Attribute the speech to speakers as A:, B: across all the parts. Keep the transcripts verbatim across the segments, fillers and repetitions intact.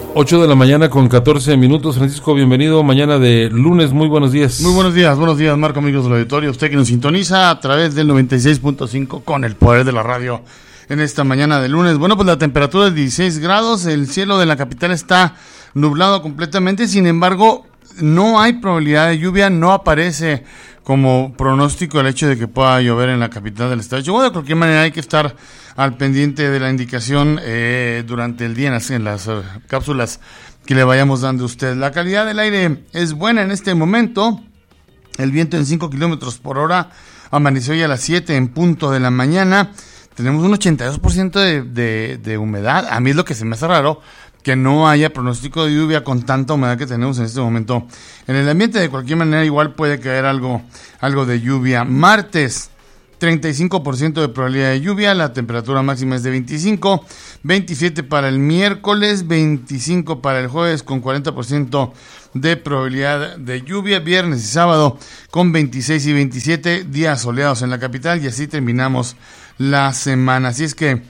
A: ocho de la mañana con catorce minutos. Francisco, bienvenido. Mañana de lunes, muy buenos días.
B: Muy buenos días, buenos días, Marco, amigos del auditorio. Usted que nos sintoniza a través del noventa y seis punto cinco con el poder de la radio en esta mañana de lunes. Bueno, pues la temperatura es dieciséis grados, el cielo de la capital está nublado completamente, sin embargo, no hay probabilidad de lluvia, no aparece como pronóstico el hecho de que pueda llover en la capital del estado de Chihuahua. De cualquier manera hay que estar al pendiente de la indicación eh, durante el día en las, en las uh, cápsulas que le vayamos dando a usted. La calidad del aire es buena en este momento, el viento en cinco kilómetros por hora, amaneció ya a las siete en punto de la mañana, tenemos un ochenta y dos por ciento de, de, de humedad. A mí es lo que se me hace raro, que no haya pronóstico de lluvia con tanta humedad que tenemos en este momento en el ambiente. De cualquier manera igual puede caer algo, algo de lluvia. Martes, treinta y cinco por ciento de probabilidad de lluvia, la temperatura máxima es de veinticinco, veintisiete para el miércoles, veinticinco para el jueves con cuarenta por ciento de probabilidad de lluvia, viernes y sábado con veintiséis y veintisiete, días soleados en la capital, y así terminamos la semana. Así es que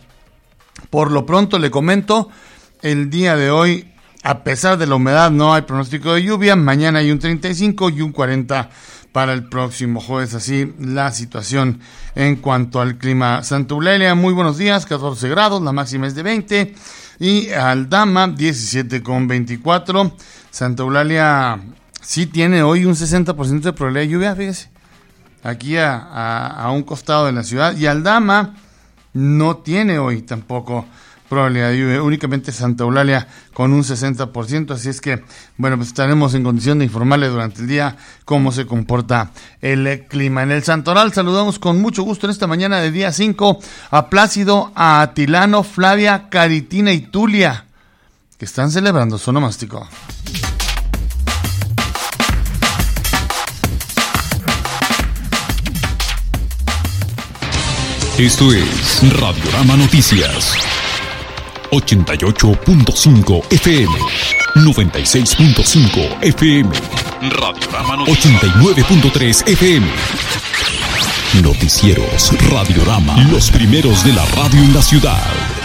B: por lo pronto le comento, el día de hoy, a pesar de la humedad, no hay pronóstico de lluvia. Mañana hay un treinta y cinco y un cuarenta para el próximo jueves. Así la situación en cuanto al clima. Santa Eulalia, muy buenos días, catorce grados, la máxima es de veinte. Y Aldama, diecisiete con veinticuatro. Santa Eulalia sí tiene hoy un sesenta por ciento de probabilidad de lluvia, fíjese. Aquí a, a, a un costado de la ciudad. Y Aldama no tiene hoy tampoco probabilidad de lluvia, únicamente Santa Eulalia con un sesenta por ciento, así es que, bueno, pues estaremos en condición de informarle durante el día cómo se comporta el clima. En el Santoral saludamos con mucho gusto en esta mañana de día cinco a Plácido, a Atilano, Flavia, Caritina y Tulia, que están celebrando su onomástico.
C: Esto es Radiorama Noticias. ochenta y ocho punto cinco F M, noventa y seis punto cinco F M, Radiorama Noticias, ochenta y nueve punto tres F M. Noticieros Radiorama, los primeros de la radio en la ciudad.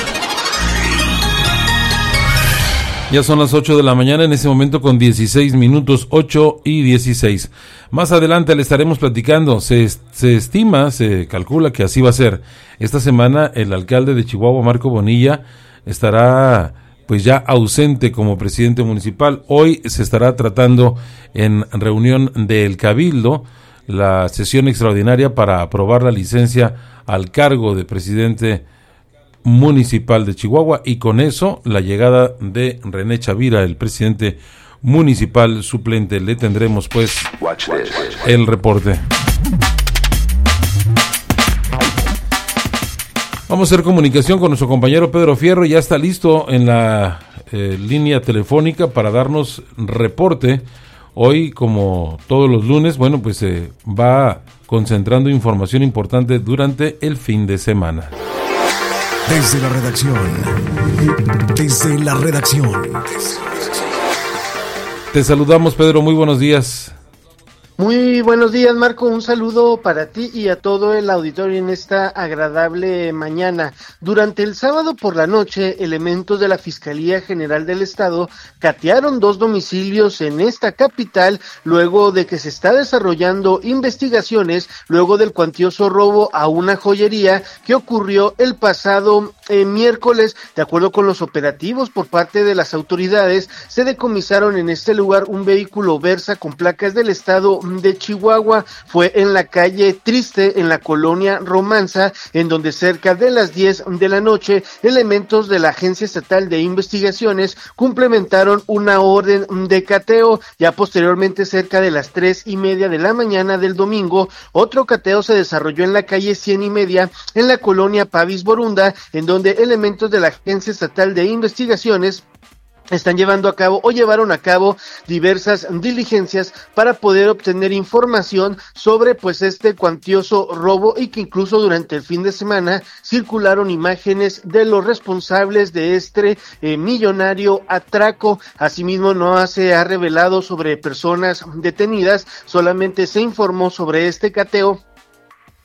A: Ya son las ocho de la mañana, en ese momento con dieciséis minutos, ocho y dieciséis. Más adelante le estaremos platicando, se, se estima, se calcula que así va a ser. Esta semana el alcalde de Chihuahua, Marco Bonilla, estará pues ya ausente como presidente municipal. Hoy se estará tratando en reunión del Cabildo la sesión extraordinaria para aprobar la licencia al cargo de presidente municipal de Chihuahua, y con eso la llegada de René Chavira, el presidente municipal suplente. Le tendremos pues el reporte. Vamos a hacer comunicación con nuestro compañero Pedro Fierro, ya está listo en la eh, línea telefónica para darnos reporte. Hoy, como todos los lunes, bueno, pues se eh, va concentrando información importante durante el fin de semana.
D: Desde la redacción, desde la redacción.
A: Te saludamos, Pedro, muy buenos días.
E: Muy buenos días, Marco, un saludo para ti y a todo el auditorio en esta agradable mañana. Durante el sábado por la noche, elementos de la Fiscalía General del Estado catearon dos domicilios en esta capital, luego de que se está desarrollando investigaciones, luego del cuantioso robo a una joyería que ocurrió el pasado eh, miércoles. De acuerdo con los operativos por parte de las autoridades, se decomisaron en este lugar un vehículo Versa con placas del estado de Chihuahua. Fue en la calle Triste, en la colonia Romanza, en donde cerca de las diez de la noche, elementos de la Agencia Estatal de Investigaciones complementaron una orden de cateo. Ya posteriormente, cerca de las tres y media de la mañana del domingo, otro cateo se desarrolló en la calle Cien y Media, en la colonia Pavis Borunda, en donde elementos de la Agencia Estatal de Investigaciones están llevando a cabo o llevaron a cabo diversas diligencias para poder obtener información sobre pues este cuantioso robo, y que incluso durante el fin de semana circularon imágenes de los responsables de este eh, millonario atraco. Asimismo, no se ha revelado sobre personas detenidas, solamente se informó sobre este cateo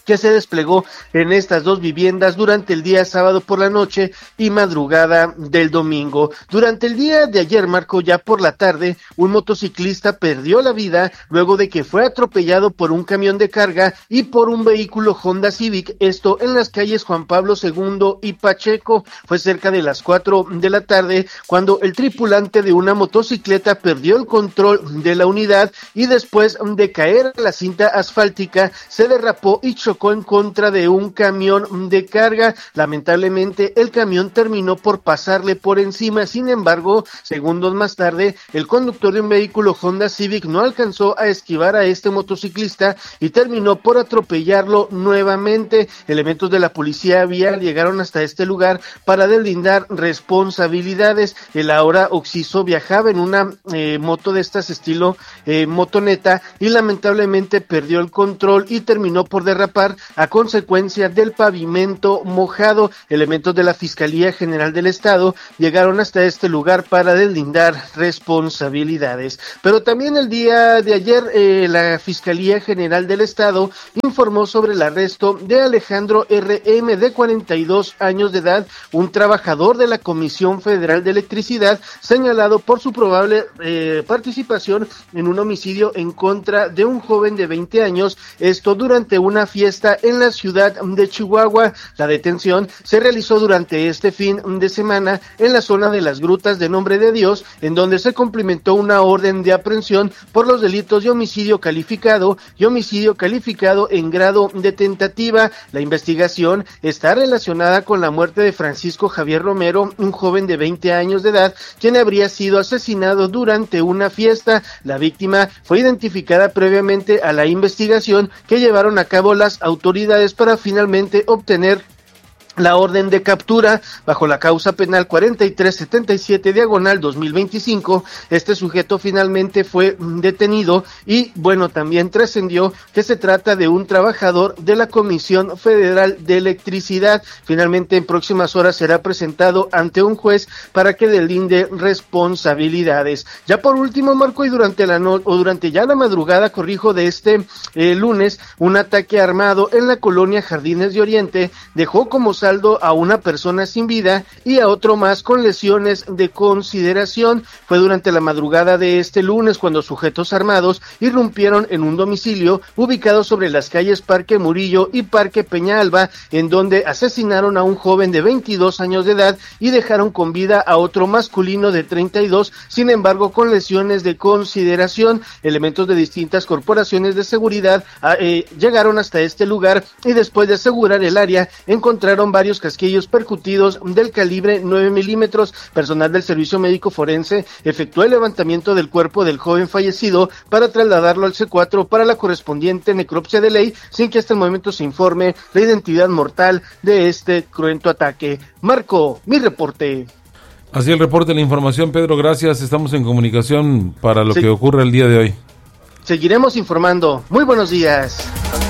E: que se desplegó en estas dos viviendas durante el día sábado por la noche y madrugada del domingo. Durante el día de ayer, Marco, ya por la tarde, un motociclista perdió la vida luego de que fue atropellado por un camión de carga y por un vehículo Honda Civic, esto en las calles Juan Pablo segundo y Pacheco. Fue cerca de las cuatro de la tarde cuando el tripulante de una motocicleta perdió el control de la unidad y después de caer a la cinta asfáltica se derrapó y chocó en contra de un camión de carga. Lamentablemente el camión terminó por pasarle por encima. Sin embargo, segundos más tarde, el conductor de un vehículo Honda Civic no alcanzó a esquivar a este motociclista y terminó por atropellarlo nuevamente. Elementos de la policía vial llegaron hasta este lugar para deslindar responsabilidades. El ahora occiso viajaba en una eh, moto de estas estilo eh, motoneta y lamentablemente perdió el control y terminó por derrapar a consecuencia del pavimento mojado. Elementos de la Fiscalía General del Estado llegaron hasta este lugar para deslindar responsabilidades. Pero también el día de ayer eh, la Fiscalía General del Estado informó sobre el arresto de Alejandro R M, de cuarenta y dos años de edad, un trabajador de la Comisión Federal de Electricidad, señalado por su probable eh, participación en un homicidio en contra de un joven de veinte años, esto durante una fiesta en la ciudad de Chihuahua. La detención se realizó durante este fin de semana en la zona de las Grutas de Nombre de Dios, en donde se cumplimentó una orden de aprehensión por los delitos de homicidio calificado y homicidio calificado en grado de tentativa. La investigación está relacionada con la muerte de Francisco Javier Romero, un joven de veinte años de edad, quien habría sido asesinado durante una fiesta. La víctima fue identificada previamente a la investigación que llevaron a cabo las autoridades para finalmente obtener la orden de captura bajo la causa penal cuarenta y tres setenta y siete diagonal dos mil veinticinco. Este sujeto finalmente fue detenido y bueno, también trascendió que se trata de un trabajador de la Comisión Federal de Electricidad. Finalmente en próximas horas será presentado ante un juez para que deslinde responsabilidades. Ya por último, Marco, y durante la no o durante ya la madrugada, corrijo, de este eh, lunes, un ataque armado en la colonia Jardines de Oriente dejó como saldo a una persona sin vida y a otro más con lesiones de consideración. Fue durante la madrugada de este lunes cuando sujetos armados irrumpieron en un domicilio ubicado sobre las calles Parque Murillo y Parque Peñalba, en donde asesinaron a un joven de veintidós años de edad y dejaron con vida a otro masculino de treinta y dos, sin embargo con lesiones de consideración. Elementos de distintas corporaciones de seguridad eh, llegaron hasta este lugar y después de asegurar el área encontraron varios casquillos percutidos del calibre nueve milímetros. Personal del Servicio Médico Forense efectuó el levantamiento del cuerpo del joven fallecido para trasladarlo al C cuatro para la correspondiente necropsia de ley, sin que hasta el momento se informe la identidad mortal de este cruento ataque. Marco, mi reporte.
A: Así el reporte, la información, Pedro, gracias. Estamos en comunicación para lo
E: sí.
A: que ocurre el día de hoy.
E: Seguiremos informando. Muy buenos días.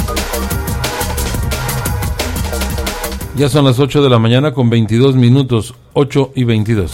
A: Ya son las ocho de la mañana con veintidós minutos, ocho y veintidós.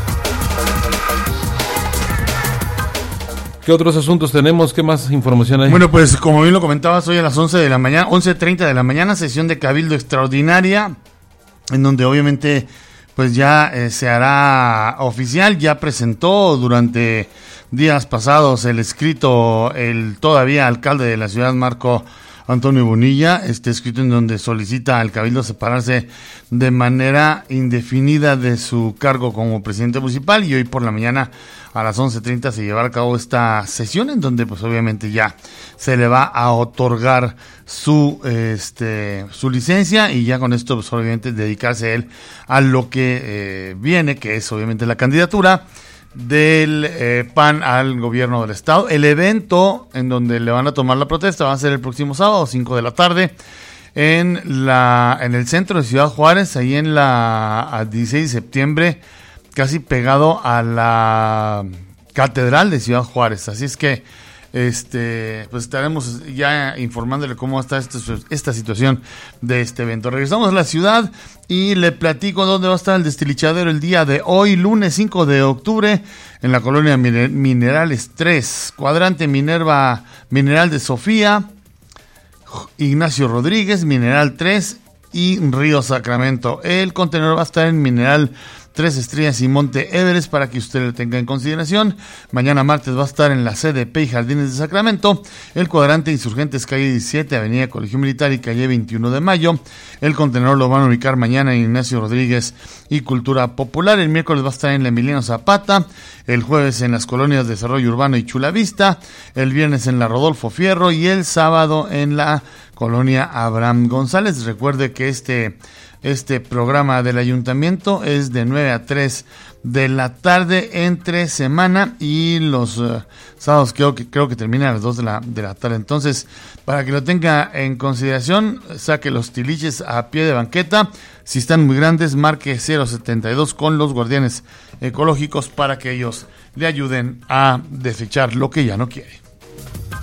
A: ¿Qué otros asuntos tenemos? ¿Qué más información hay?
B: Bueno, pues como bien lo comentabas, hoy a las once de la mañana, once treinta de la mañana, sesión de Cabildo Extraordinaria, en donde obviamente pues ya eh, se hará oficial. Ya presentó durante días pasados el escrito el todavía alcalde de la ciudad, Marco Antonio Bonilla, este escrito en donde solicita al Cabildo separarse de manera indefinida de su cargo como presidente municipal, y hoy por la mañana a las once treinta se llevará a cabo esta sesión en donde pues obviamente ya se le va a otorgar su este su licencia, y ya con esto pues obviamente dedicarse él a lo que eh, viene, que es obviamente la candidatura del eh, P A N al gobierno del estado. El evento en donde le van a tomar la protesta va a ser el próximo sábado, cinco de la tarde, en la en el centro de Ciudad Juárez, ahí en la dieciséis de septiembre, casi pegado a la Catedral de Ciudad Juárez. Así es que este pues estaremos ya informándole cómo está esta, esta situación de este evento. Regresamos a la ciudad y le platico dónde va a estar el destilichadero el día de hoy, lunes cinco de octubre, en la colonia Minerales tres, cuadrante Minerva Mineral de Sofía, Ignacio Rodríguez, Mineral tres y Río Sacramento. El contenedor va a estar en Mineral Tres Estrellas y Monte Everest para que usted lo tenga en consideración. Mañana martes va a estar en la C D P y Jardines de Sacramento. El cuadrante Insurgentes, calle diecisiete, avenida Colegio Militar y calle veintiuno de mayo. El contenedor lo van a ubicar mañana en Ignacio Rodríguez y Cultura Popular. El miércoles va a estar en la Emiliano Zapata. El jueves en las colonias Desarrollo Urbano y Chula Vista. El viernes en la Rodolfo Fierro y el sábado en la colonia Abraham González. Recuerde que este... Este programa del ayuntamiento es de nueve a tres de la tarde entre semana y los uh, sábados creo que, creo que termina a las dos de la, de la tarde. Entonces, para que lo tenga en consideración, saque los tiliches a pie de banqueta. Si están muy grandes, marque cero setenta y dos con los guardianes ecológicos para que ellos le ayuden a desechar lo que ya no quiere.